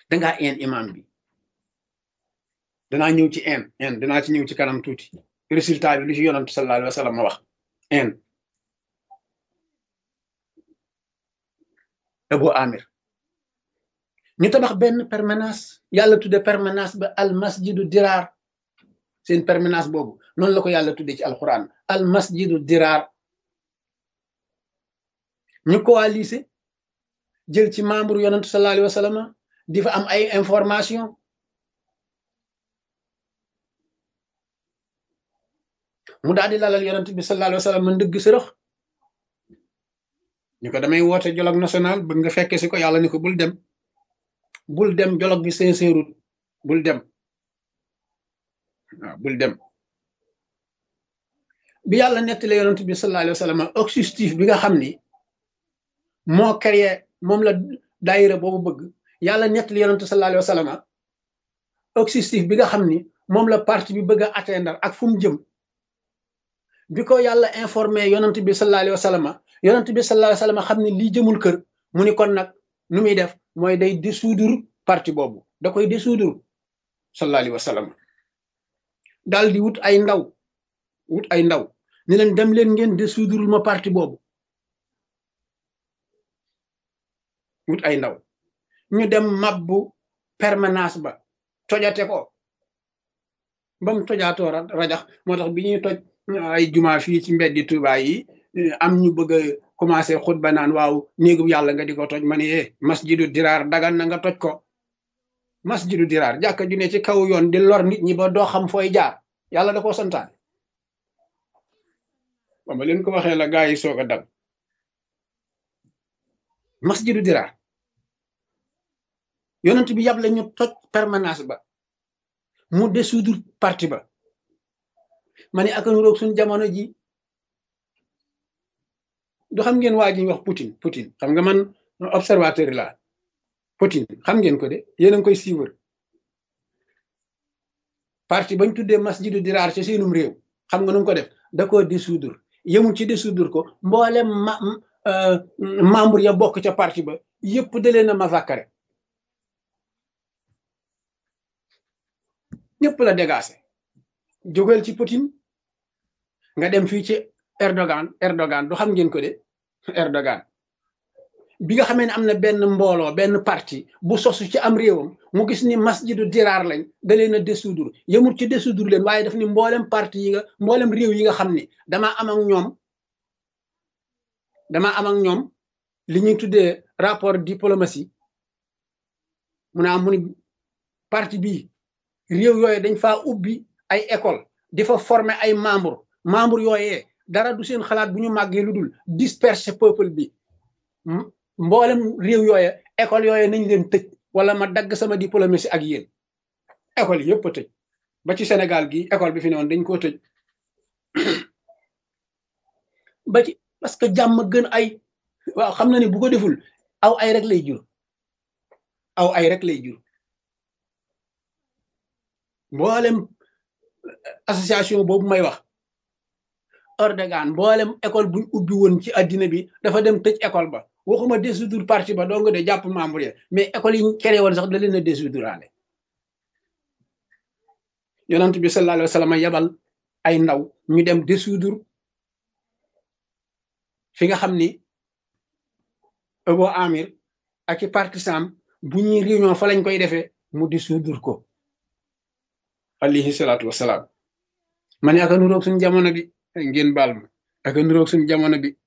dangaa een imam bi. danaa ñëw ci en danaa ci ñëw ci kanam tuuti résultat bi lu ci yonantu sallallahu alayhi wa sallam wax en Abu Amir ñu tabax benn permanence yàlla tudde permanence ba al masjidu diraar seen permanence boobu noonu la ko yàlla tudde ci alquran al masjidu diraar ñu coalisé jël ci membre yonantu sallallahu alayhi wa sallam di fa am ay information mu daal di lalal yonent bi sallallahu alayhi wa sallam man dëgg sërëx ñu ko damay woote dialogue national bëgg nga fekke si ko yàlla ni ko bul dem dialogue bi sincèrut bul dem waaw bul dem bi yàlla nettali yonent bi sallallahu alayhi wa sallam objectif bi nga xam ni moo créé moom la daayira boobu bëgg yàlla nettali yonent sallallahu alayhi wa sallam objectif bi nga xam ni moom la parti bi bëgg a atteindre ak fu mu jëm bi ko yàlla informé yonent bi sallallahu alayhi wa sallam yonent bi sallallahu alayhi wa sallam xam ne lii jëmul kër mu ni kon nag nu muy def mooy day dissoudre parti boobu da koy dissoudre sallallahu alayhi wa sallam daal di wut ay ndaw ni leen dem leen ngeen dissoudre ma parti boobu wut ay ndaw ñu dem mabbu permanence ba tojate ko ba mu tojaatoo rajax moo tax bi ñuy toj ay juma fii ci mbeddi Tuubaa yi am ñu bëgg a commencé xutba naan waaw néegu yàlla nga di ko toj ma ne masjidu diraar dagan na nga toj ko masjidu diraar jàkka ju ne ci kaw yoon di lor nit ñi ba doo xam fooy jaar yàlla da koo santaane ba ma leen ko waxee la gaa yi soog a dal masjidu diraar yonent bi yàble ñu toj permanence ba mu dissoudre parti ba ma ne ak nuroog suñ jamono ji du xam ngeen waa ji wax Poutine xam nga man observateur la Poutine xam ngeen ko de yéen a ngi koy suivre parti bañ tuddee masjidu diraar ci seenum réew xam nga nu mu ko def da koo dissoudre yemul ci dissoudre ko mboolem membre ya bokk ca parti ba yëpp da leen a massacré ñëpp la dégagé jógal ci Poutine nga dem fii ci Erdogan du xam ngeen ko de Erdogan bi nga xamee ne am na benn mbooloo benn parti bu sosu ci am réewam mu gis ni masjidu diraar lañ da leen a dissoudre yemul ci dissoudre leen waaye daf ni mboolem réew yi nga xam ni damaa am ak ñoom li ñuy tuddee rapport diplomatie mu ni parti bii réew yooyu dañ faa ubbi ay école di fa former ay membre yooyee dara du seen xalaat bu ñu màggee lu dul disperser peuple bi mboolem réew yooye école yooye nañ leen tëj wala ma dagg sama diplomatie ak yéen école yëpp a tëj ba ci Sénégal gi école bi fi ne woon dañ koo tëj ba ci parce que jàmm gën ay waaw xam na ni bu ko deful aw ay rek lay jur mboolem association boobu may wax Erdogan mboolem école buñ ubbi woon ci addina bi dafa dem tëj école ba waxuma dissoudre parti ba doo nga de jàpp membre ya mais école yi ñu créé woon sax da leen a dissoudre yonent bi sallallahu alayhi wa sallam yabal ay ndaw ñu dem dissoudre fi nga xam ni Abu Amir ak i partisan bu ñuy réunion fa lañ koy defee mu dissoudre ko alayhi salaatu wasalaam ma ne aka nuroog suñ jamono bi ngeen baal ma aka nuroog suñ jamono bi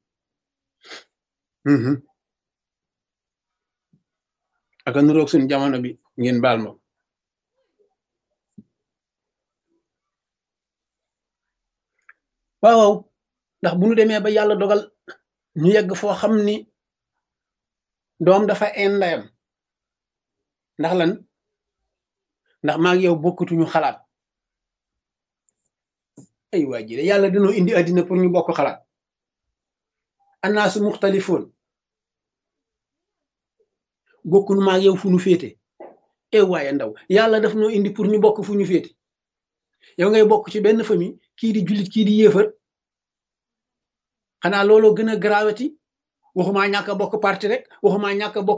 aka nuroog suñ jamono bi ngeen baal ma waaw ndax bu ñu demee ba yàlla dogal ñu yegg foo xam ni doom dafa een ndeyam ndax lan ndax maa ngi yow bokkutuñu xalaat ay waa ji de yàlla dañoo indi àddina pour ñu bokk xalaat annaasu muxtalifoon bokkunu maa ngi yow fu ñu féete waaye ndaw yàlla daf noo indi pour ñu bokk fu ñu féete yow ngay bokk ci benn famille kii di jullit kii di yéefar xanaa looloo gën a garaawati waxumaa ñàkk a bokk parti rek waxumaa ñàkk a bokk